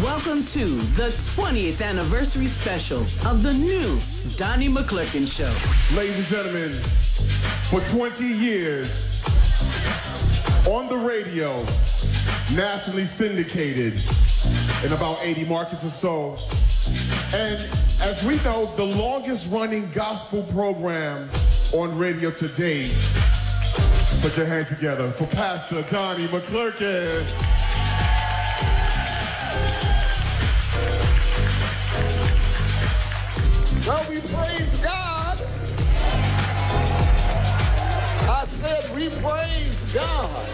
Welcome to the 20th anniversary special of the new Donnie McClurkin Show. Ladies and gentlemen, for 20 years, on the radio, nationally syndicated in about 80 markets or so, and as we know, the longest running gospel program on radio today. Put your hands together for Pastor Donnie McClurkin. Well, we praise God. I said we praise God.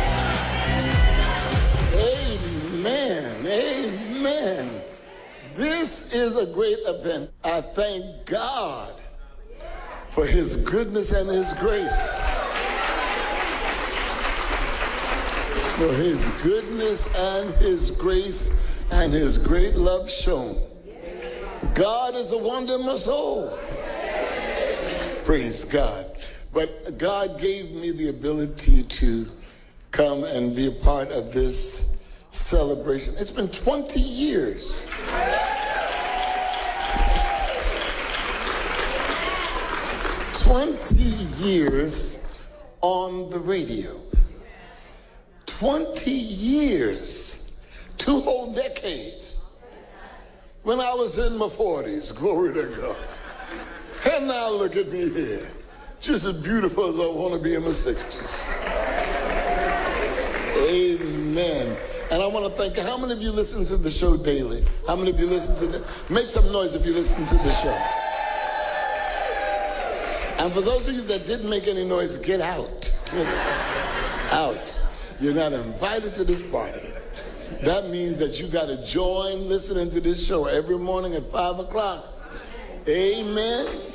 Amen. Amen. This is a great event. I thank God for his goodness and his grace. For his goodness and his grace and his great love shown. God is a wonder in my soul. Praise God. But God gave me the ability to come and be a part of this celebration. It's been 20 years. 20 years on the radio. 20 years. 2 whole decades. When I was in my 40s, glory to God. And now look at me here. Just as beautiful as I want to be in my 60s. Amen. And I want to thank you. How many of you listen to the show daily? How many of you listen to the... Make some noise if you listen to the show. And for those of you that didn't make any noise, get out. Get out. You're not invited to this party. That means that you got to join listening to this show every morning at 5 o'clock. Amen.